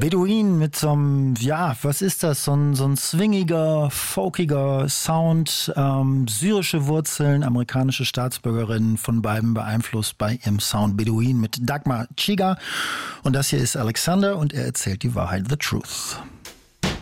Beduin mit so einem, ja, was ist das? So ein swingiger, folkiger Sound, syrische Wurzeln, amerikanische Staatsbürgerin, von beiden beeinflusst bei ihrem Sound. Beduin mit Dagmar Chiga. Und das hier ist Alexander und er erzählt die Wahrheit, The Truth.